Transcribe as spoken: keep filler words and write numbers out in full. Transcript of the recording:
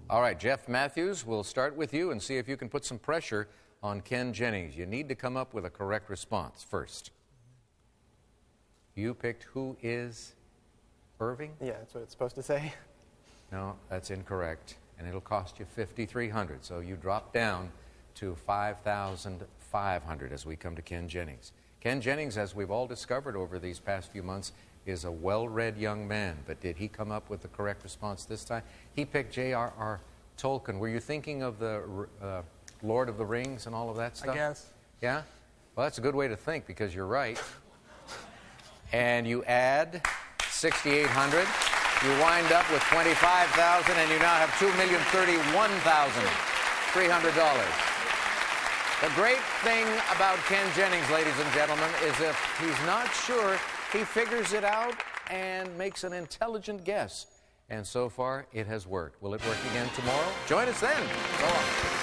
All right, Jeff Matthews, we'll start with you and see if you can put some pressure on Ken Jennings. You need to come up with a correct response first. You picked Who Is Irving? Yeah, that's what it's supposed to say. No, that's incorrect, and it'll cost you fifty-three hundred dollars. So you drop down to five thousand five hundred dollars as we come to Ken Jennings. Ken Jennings, as we've all discovered over these past few months, is a well-read young man, but did he come up with the correct response this time? He picked J R R Tolkien. Were you thinking of the uh, Lord of the Rings and all of that stuff? I guess. Yeah? Well, that's a good way to think because you're right. And you add sixty-eight hundred dollars. You wind up with twenty-five thousand dollars, and you now have two million thirty-one thousand three hundred dollars. The great thing about Ken Jennings, ladies and gentlemen, is if he's not sure, he figures it out and makes an intelligent guess. And so far, it has worked. Will it work again tomorrow? Join us then. So long.